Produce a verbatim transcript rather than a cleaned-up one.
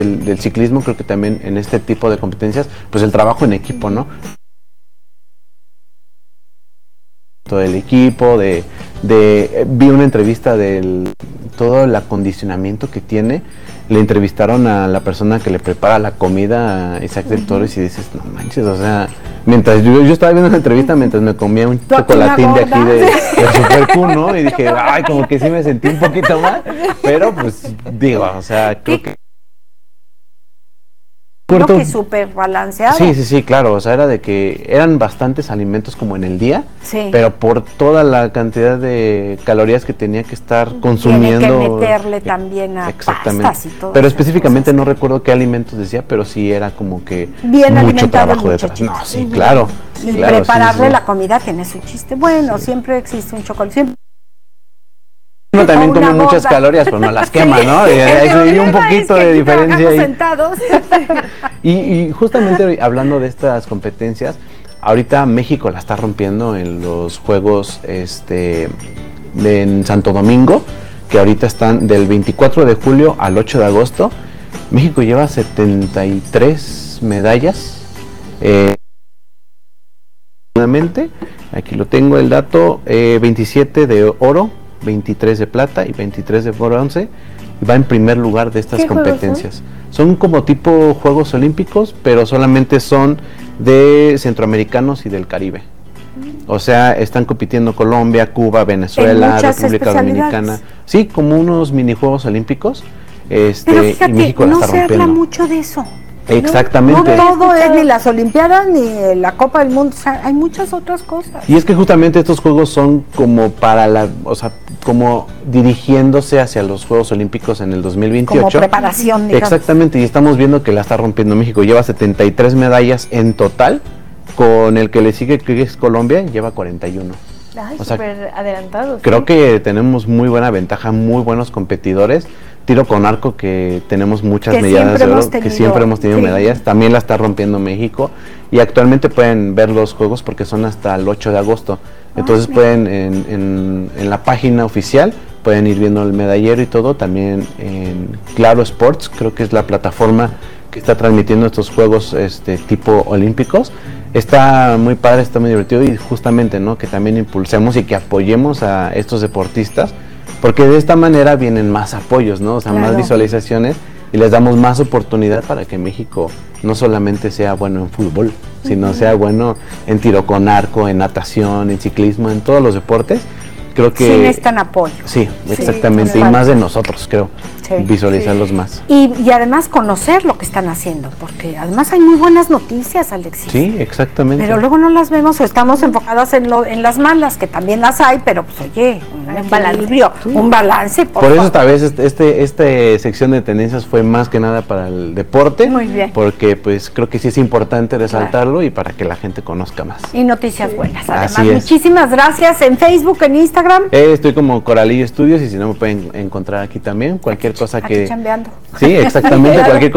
del, del ciclismo, creo que también en este tipo de competencias, pues el trabajo en equipo, ¿no? Todo el equipo, de, de vi una entrevista del todo el acondicionamiento que tiene. Le entrevistaron a la persona que le prepara la comida a Isaac del Toro y dices, no manches, o sea, mientras yo, yo estaba viendo la entrevista mientras me comía un chocolatín de aquí de, de Super Q, ¿no? Y dije, ay, como que sí me sentí un poquito mal, pero pues digo, o sea, creo que Creo que súper balanceado. Sí, sí, sí, claro, o sea, era de que eran bastantes alimentos como en el día, sí. pero por toda la cantidad de calorías que tenía que estar consumiendo. Tiene que meterle también a exactamente. pastas y todo. Pero específicamente no recuerdo qué alimentos decía, pero sí era como que bien mucho trabajo detrás. No, sí, claro. Y claro, prepararle sí, sí. la comida tiene su chiste. Bueno, sí. siempre existe un chocolate. Siempre Uno también come gorda. muchas calorías, pero no las quema, sí. ¿no? Y hay un poquito es que de diferencia ahí. Sentados. y, y justamente hablando de estas competencias, ahorita México la está rompiendo en los Juegos este, de, en Santo Domingo, que ahorita están del veinticuatro de julio al ocho de agosto. México lleva setenta y tres medallas. Eh, aquí lo tengo el dato, eh, veintisiete de oro, veintitrés de plata y veintitrés de bronce, y va en primer lugar de estas competencias. Son? son como tipo Juegos Olímpicos, pero solamente son de centroamericanos y del Caribe. O sea, están compitiendo Colombia, Cuba, Venezuela, República Dominicana. Sí, como unos minijuegos olímpicos. Este, pero fíjate, y México no la está se rompiendo. habla mucho de eso. Exactamente. No, no todo es ni las Olimpiadas ni la Copa del Mundo, o sea, hay muchas otras cosas. Y es que justamente estos juegos son como para la, o sea, como dirigiéndose hacia los Juegos Olímpicos en el dos mil veintiocho. Como preparación, digamos. Exactamente, y estamos viendo que la está rompiendo México. Lleva setenta y tres medallas en total, con el que le sigue, que es Colombia, lleva cuarenta y uno. Ay, o sea, súper adelantado. Creo ¿sí? que tenemos muy buena ventaja, muy buenos competidores. Tiro con arco, que tenemos muchas que medallas de oro, tenido, que siempre hemos tenido sí. medallas, también la está rompiendo México, y actualmente pueden ver los juegos porque son hasta el ocho de agosto, entonces ah, pueden en, en, en la página oficial, pueden ir viendo el medallero y todo, también en Claro Sports, creo que es la plataforma que está transmitiendo estos juegos este tipo olímpicos. Está muy padre, está muy divertido, y justamente, ¿no?, que también impulsemos y que apoyemos a estos deportistas, porque de esta manera vienen más apoyos, ¿no? O sea, claro, más visualizaciones, y les damos más oportunidad para que México no solamente sea bueno en fútbol, sino uh-huh. sea bueno en tiro con arco, en natación, en ciclismo, en todos los deportes. Creo que sí necesitan apoyo. Sí, exactamente, sí, y más de nosotros, creo, sí, visualizarlos sí. más. Y, y además conocer lo que están haciendo, porque además hay muy buenas noticias, Alexis. Sí, exactamente. Pero luego no las vemos o estamos enfocadas en, lo, en las malas, que también las hay, pero pues oye, un, un equilibrio, sí. un balance. Por, por eso esta vez este, este, este sección de tendencias fue más que nada para el deporte. Muy bien. Porque pues creo que sí es importante resaltarlo, claro, y para que la gente conozca más. Y noticias buenas, además. Así es. Muchísimas gracias. En Facebook, en Instagram. Eh, estoy como Coralillo Studios, y si no me pueden encontrar aquí también, cualquier cosa aquí que... chambeando. Sí, exactamente, cualquier cosa